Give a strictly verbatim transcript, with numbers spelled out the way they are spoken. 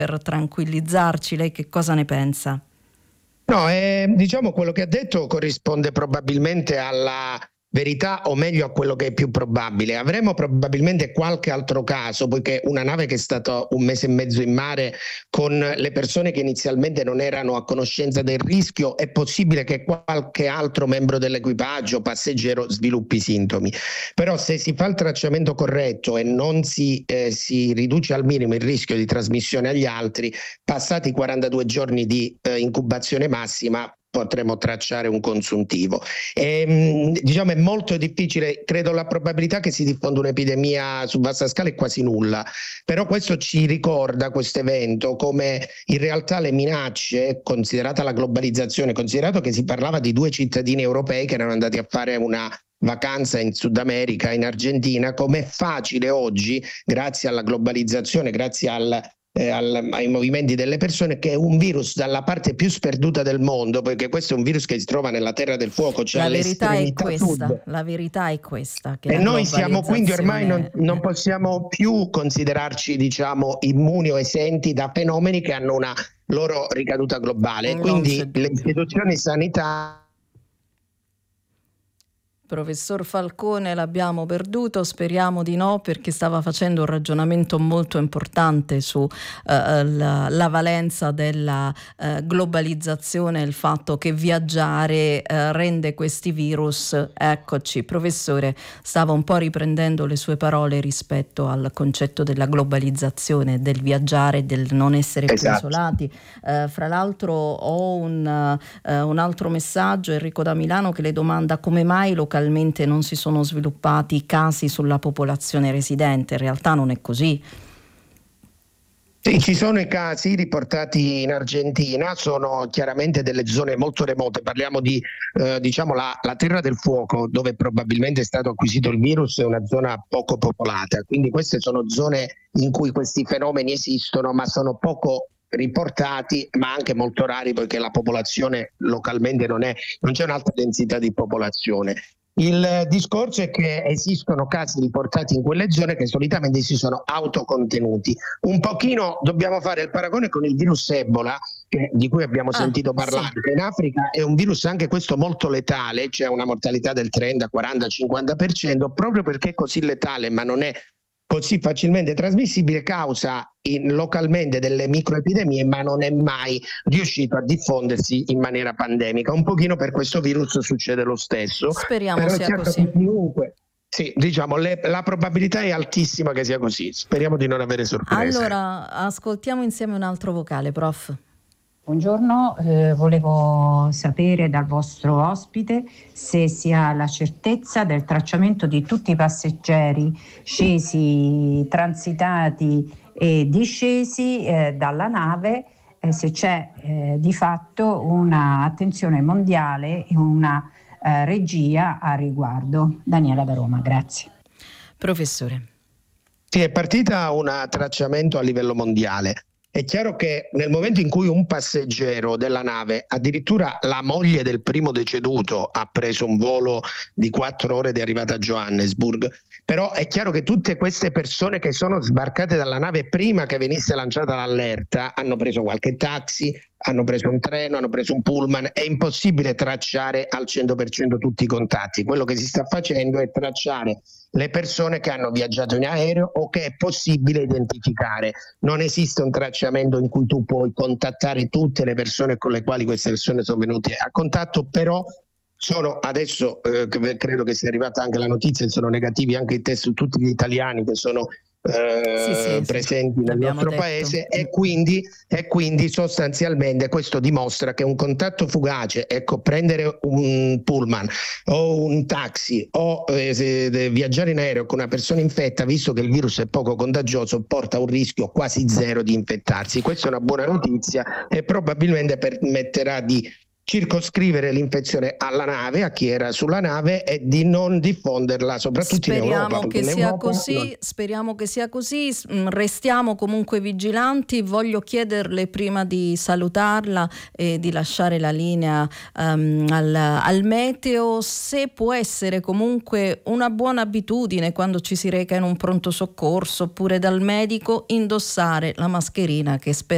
per tranquillizzarci. Lei che cosa ne pensa? No, eh, diciamo quello che ha detto corrisponde probabilmente alla verità, o meglio a quello che è più probabile. Avremo probabilmente qualche altro caso, poiché una nave che è stata un mese e mezzo in mare con le persone che inizialmente non erano a conoscenza del rischio, è possibile che qualche altro membro dell'equipaggio, passeggero, sviluppi sintomi. Però se si fa il tracciamento corretto e non si, eh, si riduce al minimo il rischio di trasmissione agli altri, passati quarantadue giorni di eh, incubazione massima, potremo tracciare un consuntivo. E, diciamo è molto difficile, credo la probabilità che si diffonda un'epidemia su vasta scala è quasi nulla, però questo ci ricorda, questo evento, come in realtà le minacce, considerata la globalizzazione, considerato che si parlava di due cittadini europei che erano andati a fare una vacanza in Sud America, in Argentina, com'è facile oggi, grazie alla globalizzazione, grazie al Eh, al, ai movimenti delle persone, che un virus dalla parte più sperduta del mondo, perché questo è un virus che si trova nella Terra del Fuoco, cioè la verità è questa, sud. La verità è questa, che e la noi siamo quindi ormai non, non eh. possiamo più considerarci, diciamo, immuni o esenti da fenomeni che hanno una loro ricaduta globale. Non quindi le istituzioni sanitarie. Professor Falcone l'abbiamo perduto, speriamo di no, perché stava facendo un ragionamento molto importante su eh, la, la valenza della eh, globalizzazione, il fatto che viaggiare eh, rende questi virus. Eccoci, professore, stava un po' riprendendo le sue parole rispetto al concetto della globalizzazione, del viaggiare, del non essere più Esatto. isolati. Eh, fra l'altro ho un, uh, un altro messaggio, Enrico da Milano, che le domanda come mai localmente non si sono sviluppati casi sulla popolazione residente. In realtà non è così. Sì, ci sono i casi riportati in Argentina, sono chiaramente delle zone molto remote, parliamo di eh, diciamo la, la Terra del Fuoco, dove probabilmente è stato acquisito il virus, è una zona poco popolata, quindi queste sono zone in cui questi fenomeni esistono, ma sono poco riportati, ma anche molto rari, poiché la popolazione localmente non è, non c'è un'alta densità di popolazione. Il discorso è che esistono casi riportati in quelle zone che solitamente si sono autocontenuti. Un pochino dobbiamo fare il paragone con il virus Ebola, che, di cui abbiamo ah, sentito parlare, sì. Che in Africa è un virus anche questo molto letale, c'è una mortalità del trenta, quaranta, cinquanta per cento, proprio perché è così letale ma non è così facilmente trasmissibile, causa in, localmente delle microepidemie, ma non è mai riuscito a diffondersi in maniera pandemica. Un pochino per questo virus succede lo stesso. Speriamo Però sia certo così. Chiunque, sì, diciamo, le, la probabilità è altissima che sia così. Speriamo di non avere sorprese. Allora, ascoltiamo insieme un altro vocale, prof. Buongiorno, eh, volevo sapere dal vostro ospite se si ha la certezza del tracciamento di tutti i passeggeri scesi, transitati e discesi eh, dalla nave, eh, se c'è eh, di fatto una attenzione mondiale e una eh, regia a riguardo. Daniela da Roma, grazie. Professore. Sì, è partita un tracciamento a livello mondiale. È chiaro che nel momento in cui un passeggero della nave, addirittura la moglie del primo deceduto, ha preso un volo di quattro ore di arrivata a Johannesburg, però è chiaro che tutte queste persone che sono sbarcate dalla nave prima che venisse lanciata l'allerta hanno preso qualche taxi, hanno preso un treno, hanno preso un pullman. È impossibile tracciare al cento per cento tutti i contatti. Quello che si sta facendo è tracciare le persone che hanno viaggiato in aereo o che è possibile identificare. Non esiste un tracciamento in cui tu puoi contattare tutte le persone con le quali queste persone sono venute a contatto, però sono adesso, eh, credo che sia arrivata anche la notizia, sono negativi anche i test su tutti gli italiani che sono Eh, sì, sì, presenti sì, nel nostro detto. paese e quindi, e quindi sostanzialmente questo dimostra che un contatto fugace, ecco, prendere un pullman o un taxi o eh, se, de, viaggiare in aereo con una persona infetta, visto che il virus è poco contagioso, porta un rischio quasi zero di infettarsi. Questa è una buona notizia e probabilmente permetterà di circoscrivere l'infezione alla nave, a chi era sulla nave, e di non diffonderla soprattutto speriamo in Europa. Che sia così, non... Speriamo che sia così, restiamo comunque vigilanti. Voglio chiederle, prima di salutarla e di lasciare la linea um, al, al meteo, se può essere comunque una buona abitudine quando ci si reca in un pronto soccorso oppure dal medico indossare la mascherina, che spero